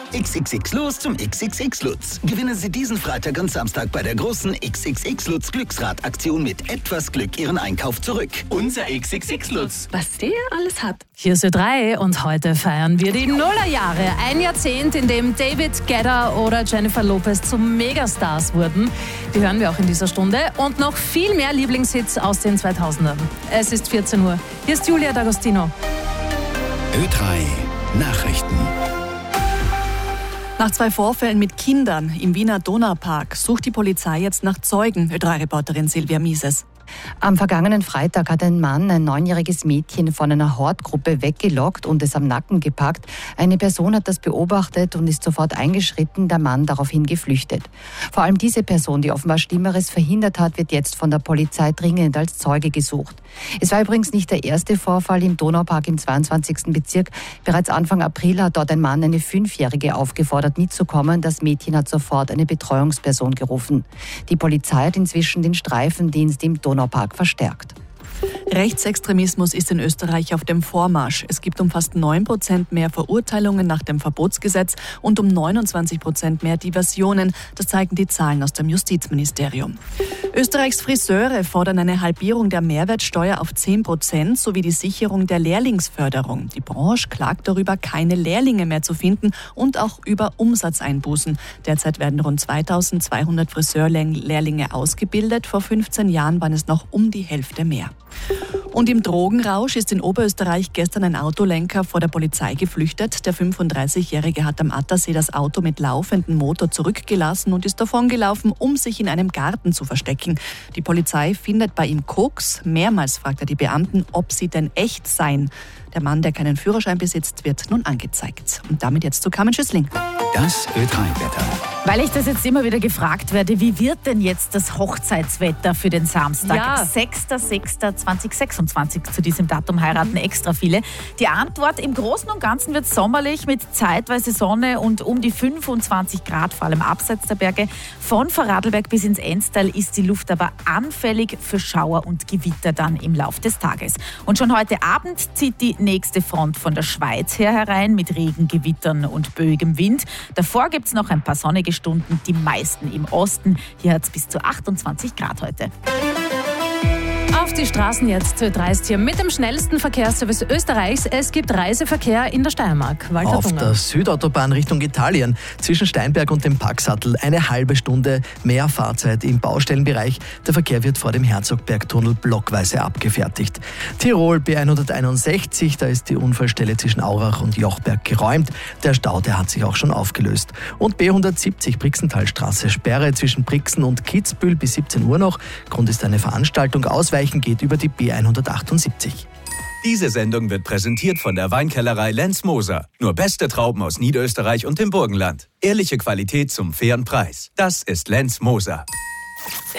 XXX los zum XXX Lutz. Gewinnen Sie diesen Freitag und Samstag bei der großen XXX Lutz Glücksrad-Aktion mit etwas Glück Ihren Einkauf zurück. Unser XXX Lutz. Was der alles hat. Hier ist Ö3 und heute feiern wir die Nullerjahre. Ein Jahrzehnt, in dem David Guetta oder Jennifer Lopez zu Megastars wurden. Die hören wir auch in dieser Stunde. Und noch viel mehr Lieblingshits aus den 2000ern. Es ist 14 Uhr. Hier ist Julia D'Agostino. Ö3 Nachrichten. Nach 2 Vorfällen mit Kindern im Wiener Donaupark sucht die Polizei jetzt nach Zeugen. Ö3-Reporterin Silvia Mieses. Am vergangenen Freitag hat ein Mann ein 9-jähriges Mädchen von einer Hortgruppe weggelockt und es am Nacken gepackt. Eine Person hat das beobachtet und ist sofort eingeschritten, der Mann daraufhin geflüchtet. Vor allem diese Person, die offenbar Schlimmeres verhindert hat, wird jetzt von der Polizei dringend als Zeuge gesucht. Es war übrigens nicht der erste Vorfall im Donaupark im 22. Bezirk. Bereits Anfang April hat dort ein Mann eine 5-Jährige aufgefordert, mitzukommen. Das Mädchen hat sofort eine Betreuungsperson gerufen. Die Polizei hat inzwischen den Streifendienst im Donaupark verstärkt. Rechtsextremismus ist in Österreich auf dem Vormarsch. Es gibt um fast 9% mehr Verurteilungen nach dem Verbotsgesetz und um 29% mehr Diversionen. Das zeigen die Zahlen aus dem Justizministerium. Österreichs Friseure fordern eine Halbierung der Mehrwertsteuer auf 10% sowie die Sicherung der Lehrlingsförderung. Die Branche klagt darüber, keine Lehrlinge mehr zu finden und auch über Umsatzeinbußen. Derzeit werden rund 2200 Friseurlehrlinge ausgebildet. Vor 15 Jahren waren es noch um die Hälfte mehr. Und im Drogenrausch ist in Oberösterreich gestern ein Autolenker vor der Polizei geflüchtet. Der 35-Jährige hat am Attersee das Auto mit laufendem Motor zurückgelassen und ist davongelaufen, um sich in einem Garten zu verstecken. Die Polizei findet bei ihm Koks. Mehrmals fragt er die Beamten, ob sie denn echt seien. Der Mann, der keinen Führerschein besitzt, wird nun angezeigt. Und damit jetzt zu Carmen Schüssling. Das Ö3-Wetter. Weil ich das jetzt immer wieder gefragt werde, wie wird denn jetzt das Hochzeitswetter für den Samstag? Ja. 6.6.2026, zu diesem Datum heiraten extra viele. Die Antwort, im Großen und Ganzen wird sommerlich mit zeitweise Sonne und um die 25 Grad, vor allem abseits der Berge. Von Vorarlberg bis ins Enstal ist die Luft aber anfällig für Schauer und Gewitter dann im Lauf des Tages. Und schon heute Abend zieht die nächste Front von der Schweiz her herein mit Regen, Gewittern und böigem Wind. Davor gibt es noch ein paar sonnige Stunden, die meisten im Osten. Hier hat es bis zu 28 Grad heute. Auf die Straßen jetzt zu Ö3 ist hier mit dem schnellsten Verkehrsservice Österreichs. Es gibt Reiseverkehr in der Steiermark. Walter Auf Bunger. der Südautobahn Richtung Italien zwischen Steinberg und dem Packsattel eine halbe Stunde mehr Fahrzeit im Baustellenbereich. Der Verkehr wird vor dem Herzogbergtunnel blockweise abgefertigt. Tirol B161, da ist die Unfallstelle zwischen Aurach und Jochberg geräumt. Der Stau, der hat sich auch schon aufgelöst. Und B170 Brixentalstraße, Sperre zwischen Brixen und Kitzbühel bis 17 Uhr noch. Grund ist eine Veranstaltung. Ausweichen geht über die B178. Diese Sendung wird präsentiert von der Weinkellerei Lenz Moser. Nur beste Trauben aus Niederösterreich und dem Burgenland. Ehrliche Qualität zum fairen Preis. Das ist Lenz Moser.